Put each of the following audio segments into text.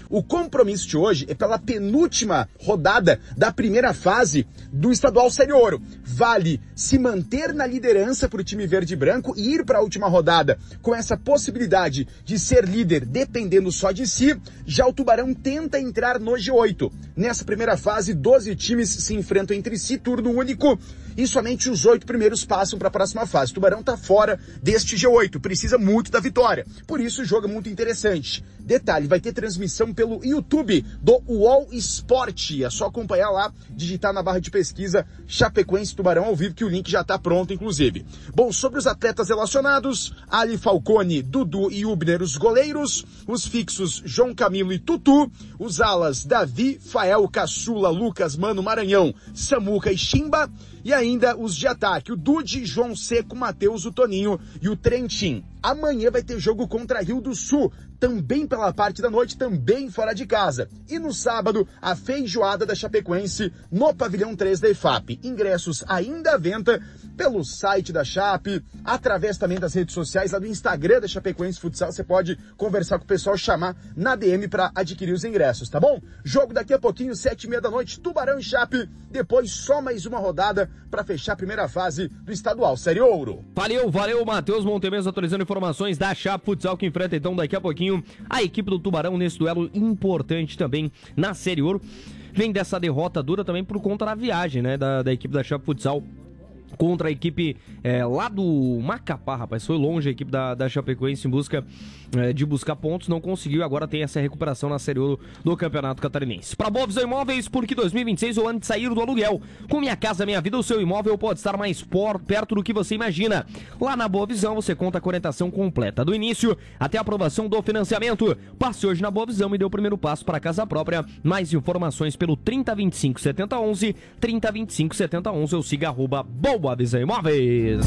O compromisso de hoje é pela penúltima rodada da primeira fase do Estadual Série Ouro. Vale se manter na liderança para o time verde e branco e ir para a última rodada com essa possibilidade de ser líder dependendo só de si. Já o Tubarão tenta entrar no G8. Nessa primeira fase, 12 times se enfrentam entre si, turno único, e somente os 8 primeiros passam para a próxima fase. O Tubarão está fora deste G8, precisa muito da vitória. Por isso o jogo é muito interessante. Detalhe, vai ter transmissão pelo YouTube do UOL Esporte. É só acompanhar lá, digitar na barra de pesquisa Chapecoense Tubarão ao vivo, que o link já está pronto, inclusive. Bom, sobre os atletas relacionados, Ali Falcone, Dudu e Hubner, os goleiros, os fixos João Camilo e Tutu, os alas Davi, Fael, Caçula, Lucas, Mano, Maranhão, Samuca e Chimba, e ainda os de ataque, o Dude, João Seco, Matheus, o Toninho e o Trentin. Amanhã vai ter jogo contra Rio do Sul, também pela parte da noite, também fora de casa. E no sábado, a feijoada da Chapecoense no Pavilhão 3 da EFAP. Ingressos ainda à venda pelo site da Chape, através também das redes sociais, lá do Instagram da Chapecoense Futsal. Você pode conversar com o pessoal, chamar na DM para adquirir os ingressos, tá bom? Jogo daqui a pouquinho, 7h30 da noite, Tubarão e Chape. Depois só mais uma rodada para fechar a primeira fase do Estadual Série Ouro. Valeu, Matheus Montemez atualizando informações da Chape Futsal, que enfrenta então daqui a pouquinho a equipe do Tubarão nesse duelo importante também na Série Ouro. Vem dessa derrota dura também por conta da viagem, né, da equipe da Chape Futsal contra a equipe lá do Macapá, rapaz. Foi longe a equipe da Chapecoense em busca de buscar pontos, não conseguiu, agora tem essa recuperação na Série Ouro do Campeonato Catarinense. Para Boa Visão Imóveis, porque 2026 é o ano de sair do aluguel. Com Minha Casa Minha Vida, o seu imóvel pode estar mais perto do que você imagina. Lá na Boa Visão você conta com a orientação completa, do início até a aprovação do financiamento. Passe hoje na Boa Visão e dê o primeiro passo para a casa própria. Mais informações pelo 3025 7011, 3025 7011, ou siga @Boa Visão Imóveis.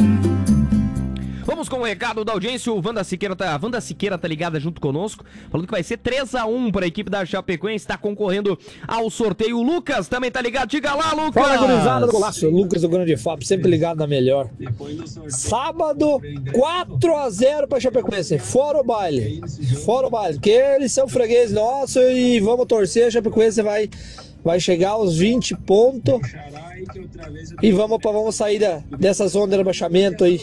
Vamos com o recado da audiência. A Wanda Siqueira tá ligada junto conosco, falando que vai ser 3-1 para a equipe da Chapecoense, está concorrendo ao sorteio. O Lucas também tá ligado. Diga lá, Lucas! Fala, gurizada do Golaço. Lucas do Grande Fábio, sempre ligado na melhor. Sábado, 4-0 para a Chapecoense. Fora o baile, porque eles são fregueses nossos e vamos torcer. A Chapecoense vai chegar aos 20 pontos e vamos sair dessa zona de rebaixamento aí.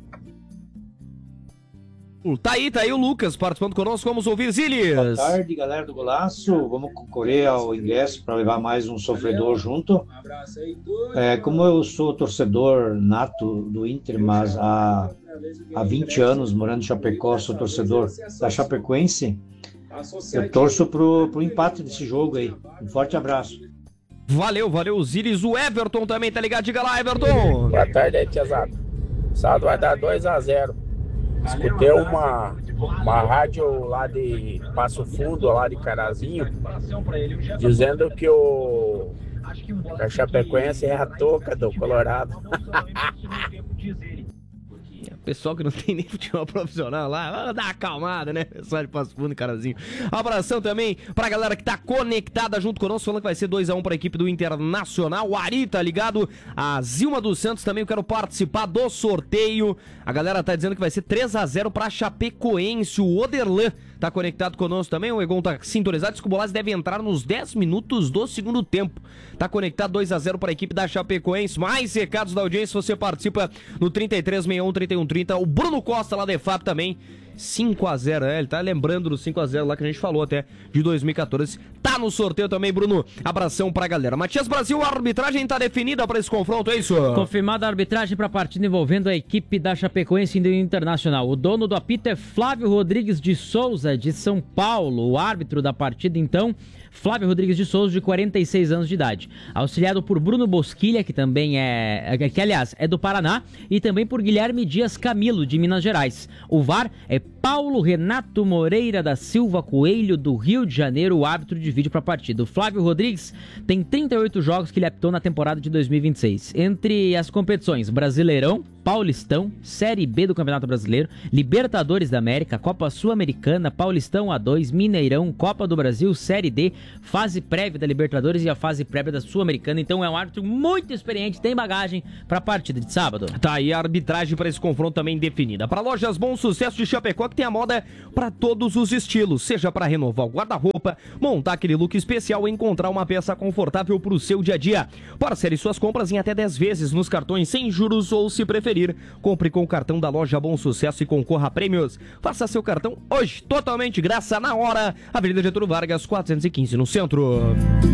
Tá aí o Lucas participando conosco, vamos ouvir Zilis. Boa tarde, galera do Golaço. Vamos concorrer ao ingresso para levar mais um sofredor junto. Como eu sou torcedor nato do Inter, mas há 20 anos morando em Chapecó, sou torcedor da Chapecoense, eu torço pro empate desse jogo aí. Um forte abraço. Valeu, Zilis. O Everton também tá ligado. Diga lá, Everton. Boa tarde aí, tiazada. Sábado vai dar 2-0. Escutei uma rádio lá de Passo Fundo, lá de Carazinho, dizendo que a Chapecoense é a touca do Colorado. Pessoal que não tem nem futebol profissional lá, vamos dar uma acalmada, né? Pessoal de Passo Fundo, Carazinho. Abração também pra galera que tá conectada junto conosco, falando que vai ser 2-1 pra equipe do Internacional. O Ari tá ligado, a Zilma dos Santos também, eu quero participar do sorteio. A galera tá dizendo que vai ser 3-0 pra Chapecoense. O Oderlan tá conectado conosco também, o Egon tá sintonizado. O Bolazzi deve entrar nos 10 minutos do segundo tempo. Tá conectado, 2-0 para a equipe da Chapecoense. Mais recados da audiência, você participa no 3361-3130. O Bruno Costa lá da EFAP também, 5-0, ele tá lembrando do 5-0 lá que a gente falou até, de 2014. Tá no sorteio também, Bruno. Abração pra galera. Matias Brasil, a arbitragem tá definida pra esse confronto, é isso? Confirmada a arbitragem pra partida envolvendo a equipe da Chapecoense e do Internacional. O dono do apito é Flávio Rodrigues de Souza, de São Paulo. O árbitro da partida, então, Flávio Rodrigues de Souza, de 46 anos de idade. Auxiliado por Bruno Bosquilha, que também aliás, é do Paraná, e também por Guilherme Dias Camilo, de Minas Gerais. O VAR é Paulo Renato Moreira da Silva Coelho, do Rio de Janeiro, o árbitro de vídeo para a partida. O Flávio Rodrigues tem 38 jogos que ele apitou na temporada de 2026. Entre as competições Brasileirão, Paulistão, Série B do Campeonato Brasileiro, Libertadores da América, Copa Sul-Americana, Paulistão A2, Mineirão, Copa do Brasil, Série D, fase prévia da Libertadores e a fase prévia da Sul-Americana. Então é um árbitro muito experiente, tem bagagem para a partida de sábado. Tá aí a arbitragem para esse confronto também definida. Para Lojas Bom Sucesso de Chapecó, que tem a moda para todos os estilos, seja para renovar o guarda-roupa, montar aquele look especial ou encontrar uma peça confortável para o seu dia a dia. Parcele suas compras em até 10 vezes nos cartões sem juros ou, se preferir, compre com o cartão da loja Bom Sucesso e concorra a prêmios. Faça seu cartão hoje, totalmente graça na hora. Avenida Getúlio Vargas, 415 no centro.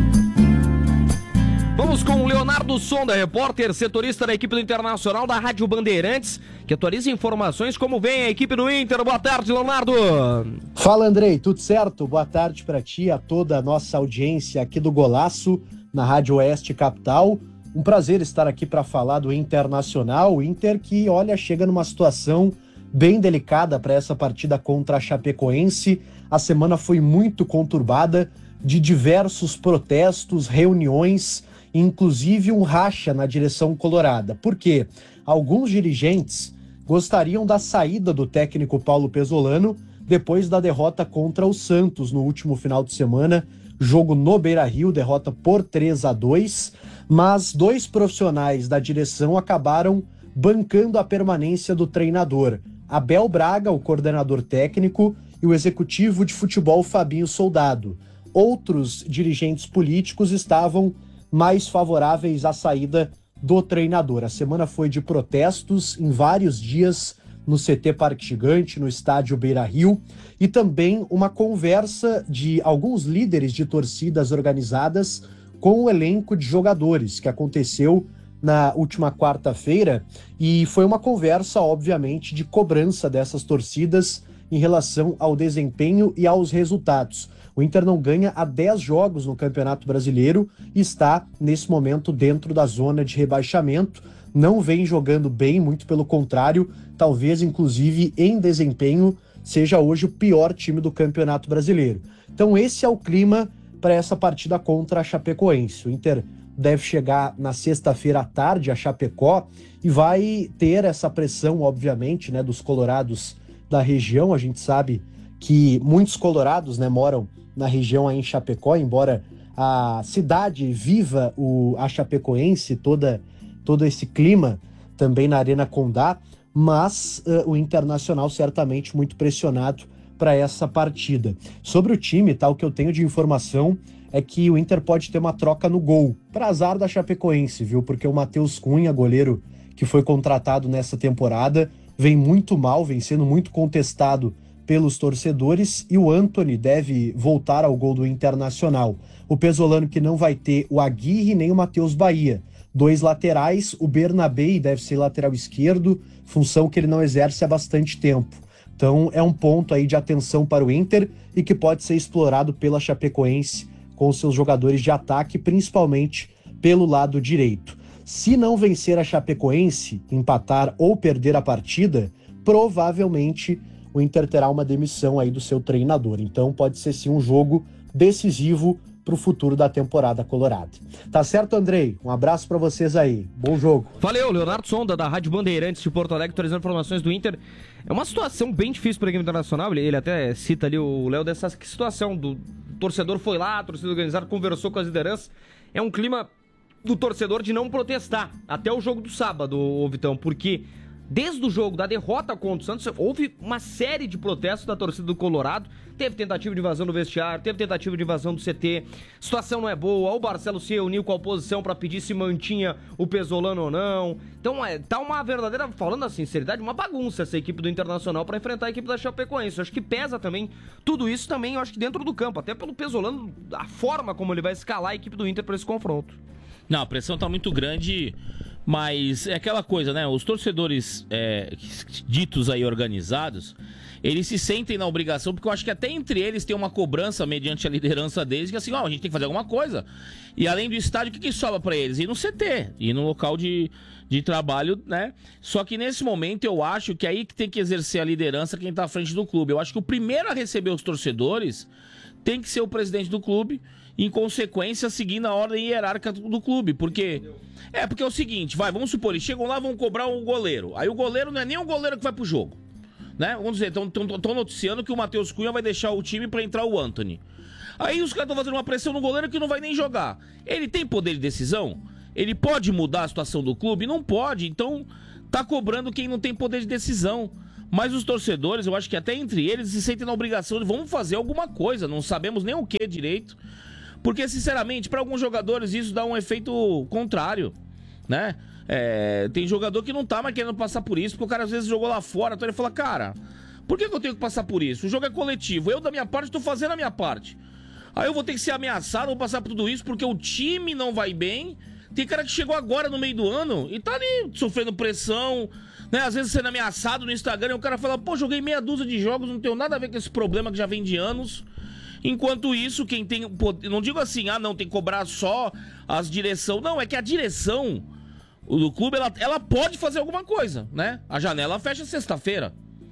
Vamos com o Leonardo Sonda, repórter, setorista da equipe do Internacional da Rádio Bandeirantes, que atualiza informações como vem a equipe do Inter. Boa tarde, Leonardo. Fala, Andrei, tudo certo? Boa tarde para ti e a toda a nossa audiência aqui do Golaço, na Rádio Oeste Capital. Um prazer estar aqui para falar do Internacional, o Inter que, olha, chega numa situação bem delicada para essa partida contra a Chapecoense. A semana foi muito conturbada, de diversos protestos, reuniões, inclusive um racha na direção colorada. Por quê? Alguns dirigentes gostariam da saída do técnico Paulo Pesolano depois da derrota contra o Santos no último final de semana, jogo no Beira-Rio, derrota por 3-2, mas 2 profissionais da direção acabaram bancando a permanência do treinador. Abel Braga, o coordenador técnico, e o executivo de futebol Fabinho Soldado. Outros dirigentes políticos estavam mais favoráveis à saída do treinador. A semana foi de protestos em vários dias no CT Parque Gigante, no estádio Beira-Rio, e também uma conversa de alguns líderes de torcidas organizadas com o elenco de jogadores, que aconteceu na última quarta-feira, e foi uma conversa, obviamente, de cobrança dessas torcidas em relação ao desempenho e aos resultados. O Inter não ganha há 10 jogos no Campeonato Brasileiro e está, nesse momento, dentro da zona de rebaixamento. Não vem jogando bem, muito pelo contrário, talvez, inclusive, em desempenho, seja hoje o pior time do Campeonato Brasileiro. Então esse é o clima para essa partida contra a Chapecoense. O Inter deve chegar na sexta-feira à tarde a Chapecó e vai ter essa pressão, obviamente, né, dos colorados da região. A gente sabe que muitos colorados, né, moram na região aí em Chapecó, embora a cidade viva a Chapecoense, todo esse clima também na Arena Condá, mas o Internacional certamente muito pressionado para essa partida. Sobre o time, o que eu tenho de informação é que o Inter pode ter uma troca no gol, para azar da Chapecoense, viu? Porque o Matheus Cunha, goleiro que foi contratado nessa temporada, vem muito mal, vem sendo muito contestado pelos torcedores, e o Antony deve voltar ao gol do Internacional. O Pesolano que não vai ter o Aguirre nem o Matheus Bahia. 2 laterais, o Bernabé deve ser lateral esquerdo, função que ele não exerce há bastante tempo. Então é um ponto aí de atenção para o Inter e que pode ser explorado pela Chapecoense com seus jogadores de ataque, principalmente pelo lado direito. Se não vencer a Chapecoense, empatar ou perder a partida, provavelmente o Inter terá uma demissão aí do seu treinador. Então pode ser sim um jogo decisivo para o futuro da temporada colorada. Tá certo, Andrei? Um abraço para vocês aí. Bom jogo. Valeu, Leonardo Sonda, da Rádio Bandeirantes de Porto Alegre, atualizando informações do Inter. É uma situação bem difícil para a equipe internacional. Ele até cita ali, o Léo, dessa situação do torcedor foi lá, a torcida organizada conversou com as lideranças. É um clima do torcedor de não protestar até o jogo do sábado, Vitão, porque desde o jogo da derrota contra o Santos, houve uma série de protestos da torcida do Colorado. Teve tentativa de invasão do vestiário, teve tentativa de invasão do CT. Situação não é boa. O Barcelos se reuniu com a oposição para pedir se mantinha o Pesolano ou não. Então tá uma verdadeira, falando a sinceridade, uma bagunça essa equipe do Internacional para enfrentar a equipe da Chapecoense. Eu acho que pesa também tudo isso também, eu acho que dentro do campo, até pelo Pesolano, a forma como ele vai escalar a equipe do Inter para esse confronto. Não, a pressão tá muito grande. Mas é aquela coisa, né? Os torcedores ditos aí organizados, eles se sentem na obrigação, porque eu acho que até entre eles tem uma cobrança mediante a liderança deles, que assim, a gente tem que fazer alguma coisa. E além do estádio, o que sobra pra eles? Ir no CT, ir no local de trabalho, né? Só que nesse momento eu acho que aí que tem que exercer a liderança quem tá à frente do clube. Eu acho que o primeiro a receber os torcedores tem que ser o presidente do clube, em consequência, seguindo a ordem hierárquica do clube, porque é o seguinte, vamos supor, eles chegam lá, vão cobrar um goleiro, aí o goleiro não é nem o goleiro que vai pro jogo, né? Vamos dizer, estão noticiando que o Matheus Cunha vai deixar o time pra entrar o Antony. Aí os caras estão fazendo uma pressão no goleiro que não vai nem jogar. Ele tem poder de decisão? Ele pode mudar a situação do clube? Não pode, então tá cobrando quem não tem poder de decisão. Mas os torcedores, eu acho que até entre eles se sentem na obrigação de vamos fazer alguma coisa, não sabemos nem o que direito. Porque, sinceramente, para alguns jogadores isso dá um efeito contrário, né? Tem jogador que não tá mais querendo passar por isso, porque o cara às vezes jogou lá fora, então ele fala, cara, por que eu tenho que passar por isso? O jogo é coletivo, eu da minha parte tô fazendo a minha parte. Aí eu vou ter que ser ameaçado, vou passar por tudo isso porque o time não vai bem. Tem cara que chegou agora no meio do ano e tá ali sofrendo pressão, né? Às vezes sendo ameaçado no Instagram e o cara fala, pô, joguei meia dúzia de jogos, não tenho nada a ver com esse problema que já vem de anos. Enquanto isso, quem tem... não digo assim, não, tem que cobrar só as direção. Não, é que a direção do clube, ela pode fazer alguma coisa, né? A janela fecha sexta-feira,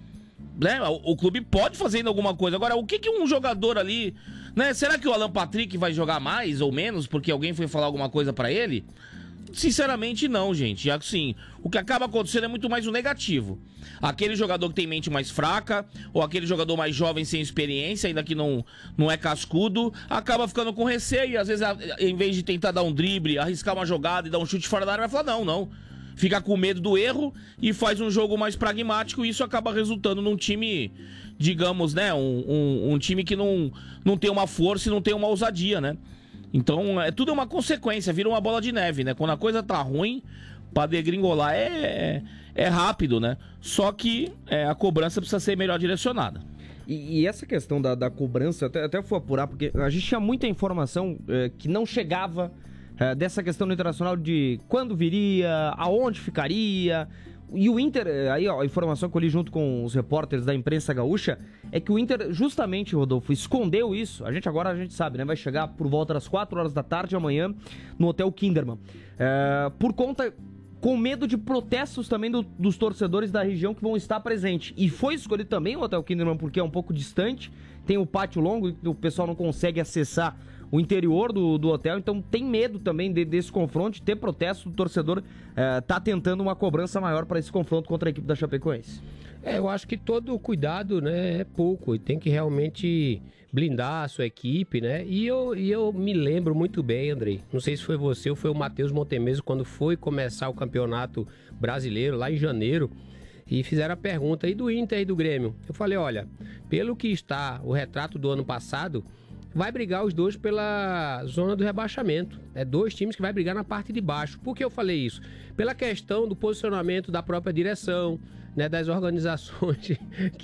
né? O clube pode fazer ainda alguma coisa. Agora, o que um jogador ali... né? Será que o Alan Patrick vai jogar mais ou menos porque alguém foi falar alguma coisa pra ele? Sinceramente não, gente. Assim, o que acaba acontecendo é muito mais o negativo. Aquele jogador que tem mente mais fraca, ou aquele jogador mais jovem sem experiência, ainda que não é cascudo, acaba ficando com receio e às vezes, em vez de tentar dar um drible, arriscar uma jogada e dar um chute fora da área, vai falar não. Fica com medo do erro e faz um jogo mais pragmático e isso acaba resultando num time, digamos, né, um time que não tem uma força e não tem uma ousadia, né? Então, tudo é uma consequência, vira uma bola de neve, né? Quando a coisa tá ruim, pra degringolar é rápido, né? Só que a cobrança precisa ser melhor direcionada. E essa questão da cobrança, até fui apurar, porque a gente tinha muita informação que não chegava dessa questão do Internacional de quando viria, aonde ficaria. E o Inter, aí ó, a informação que eu li junto com os repórteres da imprensa gaúcha, é que o Inter, justamente, Rodolfo, escondeu isso. Agora a gente sabe, né? Vai chegar por volta das 4 horas da tarde amanhã no Hotel Kinderman. Por conta, com medo de protestos também dos torcedores da região que vão estar presentes. E foi escolhido também o Hotel Kinderman porque é um pouco distante, tem o pátio longo e o pessoal não consegue acessar o interior do hotel, então tem medo também desse confronto, de ter protesto do torcedor, tá tentando uma cobrança maior para esse confronto contra a equipe da Chapecoense. Eu acho que todo cuidado, né, é pouco, e tem que realmente blindar a sua equipe, né, e eu me lembro muito bem, Andrei, não sei se foi você ou foi o Matheus Montemeso, quando foi começar o campeonato brasileiro, lá em janeiro, e fizeram a pergunta aí do Inter e do Grêmio. Eu falei, olha, pelo que está o retrato do ano passado, vai brigar os dois pela zona do rebaixamento. É dois times que vai brigar na parte de baixo. Por que eu falei isso? Pela questão do posicionamento da própria direção, né, das organizações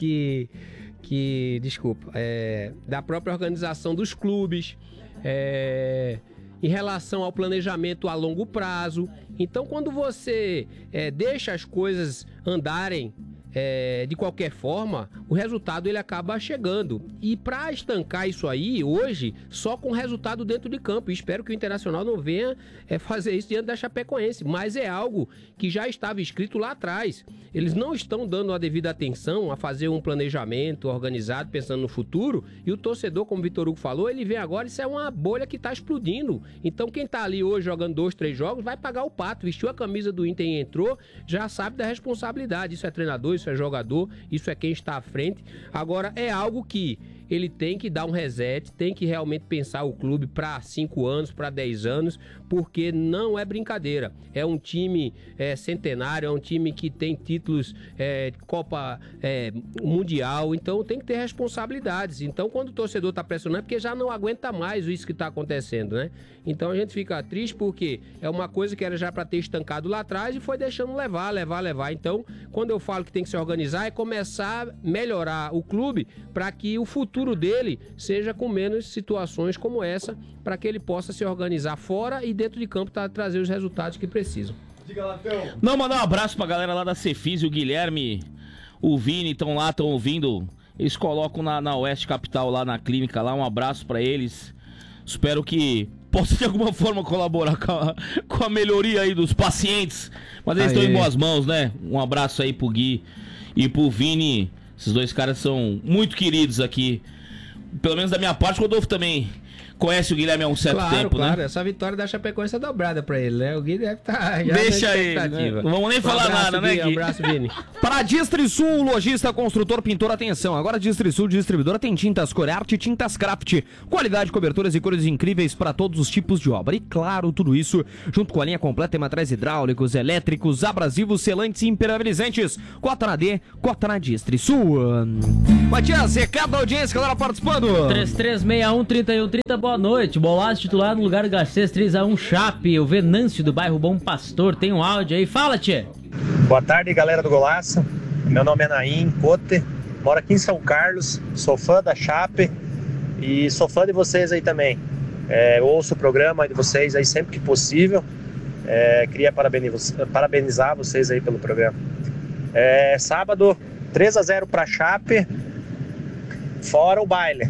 da própria organização dos clubes, em relação ao planejamento a longo prazo. Então, quando você deixa as coisas andarem de qualquer forma, o resultado ele acaba chegando. E para estancar isso aí, hoje, só com resultado dentro de campo. E espero que o Internacional não venha fazer isso diante da Chapecoense. Mas é algo que já estava escrito lá atrás. Eles não estão dando a devida atenção a fazer um planejamento organizado, pensando no futuro. E o torcedor, como o Vitor Hugo falou, ele vem agora, isso é uma bolha que está explodindo. Então quem está ali hoje jogando 2, 3 jogos, vai pagar o pato. Vestiu a camisa do Inter e entrou, já sabe da responsabilidade. Isso é treinador, isso é jogador, isso é quem está à frente. Agora, é algo que ele tem que dar um reset, tem que realmente pensar o clube para 5 anos, para 10 anos, porque não é brincadeira. É um time centenário, é um time que tem títulos Copa Mundial, então tem que ter responsabilidades. Então, quando o torcedor está pressionando, é porque já não aguenta mais isso que está acontecendo, né? Então, a gente fica triste porque é uma coisa que era já para ter estancado lá atrás e foi deixando levar. Então, quando eu falo que tem que se organizar, é começar a melhorar o clube para que o futuro dele seja com menos situações como essa, para que ele possa se organizar fora e dentro de campo trazer os resultados que precisam. Não, mandar um abraço pra galera lá da Cefis, o Guilherme, o Vini, estão lá, estão ouvindo. Eles colocam na Oeste Capital, lá na clínica, lá, um abraço pra eles. Espero que possa de alguma forma colaborar com a melhoria aí dos pacientes. Mas eles estão em boas mãos, né? Um abraço aí pro Gui e pro Vini. Esses dois caras são muito queridos aqui. Pelo menos da minha parte, o Rodolfo também conhece o Guilherme há um certo tempo, claro. né? Essa vitória da Chapecoense é dobrada pra ele, né? O Gui deve estar já Deixa na ele, expectativa. né? Não vamos nem falar nada, né, Gui? Um abraço, Vini. Para Distrisul, lojista, construtor, pintor, atenção. Agora Distrisul, distribuidora, tem tintas Corearte e tintas Craft. Qualidade, coberturas e cores incríveis para todos os tipos de obra. E claro, tudo isso junto com a linha completa em materiais hidráulicos, elétricos, abrasivos, selantes e impermeabilizantes. Cota na D, cota na Distrisul. Matias, recado da audiência, galera participando. 3361-3130, boa noite. Bolaço titular no lugar do Garcês, 3x1 Chape. O Venâncio do bairro Bom Pastor. Tem um áudio aí, fala, tchê. Boa tarde, galera do Golaço. Meu nome é Naim Cote, moro aqui em São Carlos, sou fã da Chape e sou fã de vocês aí também. Eu ouço o programa de vocês aí sempre que possível. Queria parabenizar vocês aí pelo programa. Sábado, 3x0 pra Chape, fora o baile.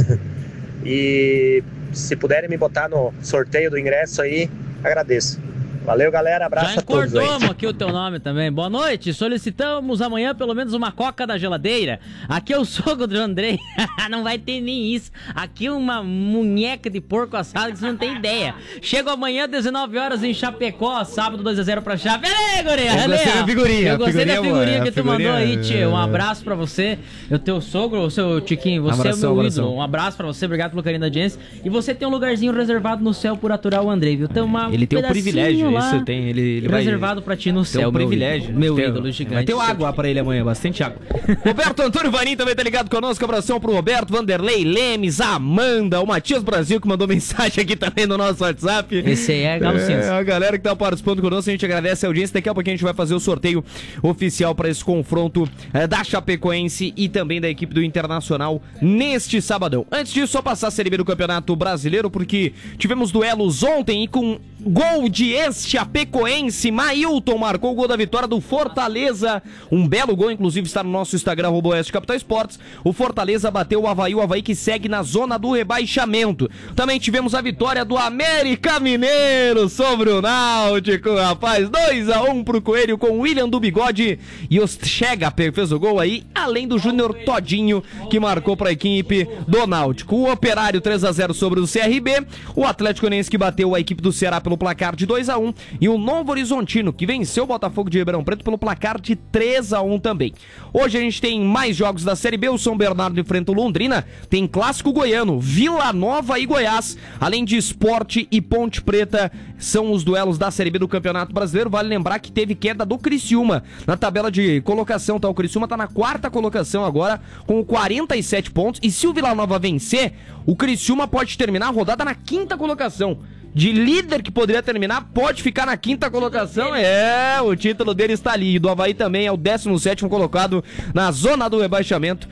E se puderem me botar no sorteio do ingresso aí, agradeço. Valeu, galera, abraço a todos aí. Já encordamos aqui o teu nome também. Boa noite, solicitamos amanhã pelo menos uma coca da geladeira. Aqui é o sogro do Andrei. Não vai ter nem isso. Aqui uma munheca de porco assado que você não tem ideia. Chego amanhã, 19 horas em Chapecó, sábado 2x0 pra Chape. Ei, guria! Eu gostei da figurinha. Eu gostei da figurinha que tu mandou aí, é... tio. Um abraço pra você, o teu sogro, o seu Tiquinho. Você é o meu ídolo. Um abraço pra você, obrigado pelo carinho da audiência. E você tem um lugarzinho reservado no céu por aturar o Andrei, viu? Tem ele tem o privilégio, lá, isso tem. Ele reservado vai... pra ti no céu. É um privilégio. Meu ídolo gigante. Vai ter água pra ele amanhã, bastante água. Roberto Antônio Vanim também tá ligado conosco. Abração pro Roberto, Vanderlei, Lemes, Amanda, o Matias Brasil que mandou mensagem aqui também no nosso WhatsApp. Esse aí é Galo Cinza. A galera que tá participando conosco, a gente agradece a audiência. Daqui a pouquinho a gente vai fazer o sorteio oficial pra esse confronto da Chapecoense e também da equipe do Internacional neste sabadão. Antes disso, só passar a Série B do Campeonato Brasileiro, porque tivemos duelos ontem e com gol de ex-chapecoense, Mailton marcou o gol da vitória do Fortaleza. Um belo gol, inclusive está no nosso Instagram, @Oeste Capital Esportes. O Fortaleza bateu o Avaí que segue na zona do rebaixamento. Também tivemos a vitória do América Mineiro sobre o Náutico, rapaz. 2x1 pro Coelho com o William do Bigode e o Chega fez o gol aí, além do Júnior Todinho, que marcou para a equipe do Náutico. O Operário 3x0 sobre o CRB. O Atlético Goianiense que bateu a equipe do Ceará pelo placar de 2x1 e o Novo Horizontino que venceu o Botafogo de Ribeirão Preto pelo placar de 3x1 também. Hoje a gente tem mais jogos da Série B. O São Bernardo enfrenta o Londrina, tem clássico goiano, Vila Nova e Goiás, além de Sport e Ponte Preta, são os duelos da Série B do Campeonato Brasileiro. Vale lembrar que teve queda do Criciúma na tabela de colocação, tá? O Criciúma tá na 4ª colocação agora com 47 pontos, e se o Vila Nova vencer, o Criciúma pode terminar a rodada na 5ª colocação. De líder que poderia terminar, pode ficar na 5ª colocação. O título dele está ali. E do Avaí também é o 17º colocado na zona do rebaixamento.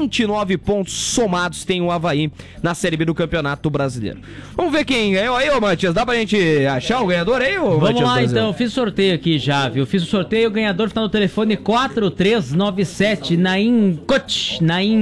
29 pontos somados tem o Avaí na Série B do Campeonato Brasileiro. Vamos ver quem ganhou aí, ô Matias. Dá pra gente achar o ganhador aí, ô Matias? Vamos lá, Brasil? então. Eu fiz sorteio aqui já, viu? Fiz o sorteio, o ganhador está no telefone 4397, Naim Coach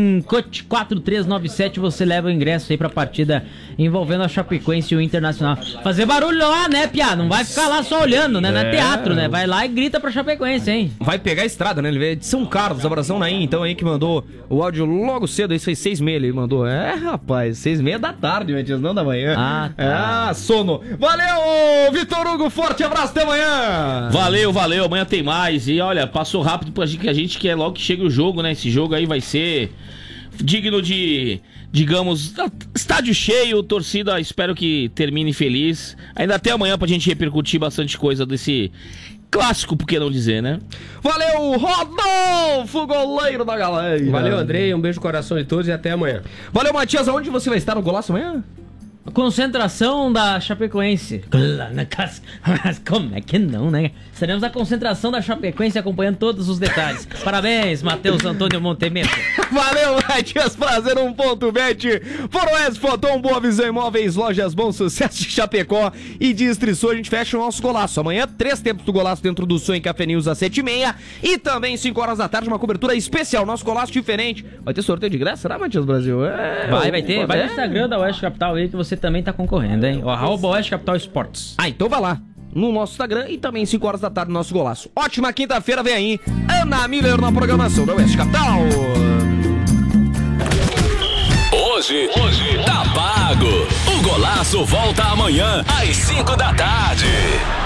4397. Você leva o ingresso aí pra partida envolvendo a Chapecoense e o Internacional. Fazer barulho lá, né, Piá? Não vai ficar lá só olhando, né? Não é teatro, né? Vai lá e grita pra Chapecoense, hein? Vai pegar a estrada, né? Ele veio de São Carlos, abração Naim, então aí que mandou o áudio logo cedo, isso foi 6h30, ele mandou. Rapaz, 6h30 da tarde, Matias, não da manhã. Tá. Sono. Valeu, Vitor Hugo, forte abraço, até amanhã. Valeu, amanhã tem mais. E olha, passou rápido pra gente, que a gente quer logo que chegue o jogo, né? Esse jogo aí vai ser digno de, digamos, estádio cheio, torcida, espero que termine feliz. Ainda até amanhã pra gente repercutir bastante coisa desse clássico, por que não dizer, né? Valeu, Rodolfo, goleiro da galera. Valeu, Andrei, um beijo no coração de todos e até amanhã. Valeu, Matias, aonde você vai estar no Golaço amanhã? Concentração da Chapecoense. Mas como é que não, né? Estaremos na concentração da Chapecoense acompanhando todos os detalhes. Parabéns, Matheus Antônio Montemento. Valeu, Matias, prazer, 1.bet. Foroeste, Foton, Boa Visão Imóveis, Lojas Bom Sucesso de Chapecó e Distrição. A gente fecha o nosso Golaço. Amanhã, 3 tempos do Golaço dentro do Sonho Café News às 7h30 e também 5 horas da tarde, uma cobertura especial. Nosso Golaço diferente. Vai ter sorteio de graça, será, Matias Brasil? Vai ter. Vai no Instagram da Oeste Capital aí que você também tá concorrendo, hein? @Oeste Capital Esportes. Então vai lá no nosso Instagram e também 5 horas da tarde no nosso Golaço. Ótima quinta-feira, vem aí Ana Miller na programação da Oeste Capital. Hoje tá pago. Golaço volta amanhã às 5 da tarde.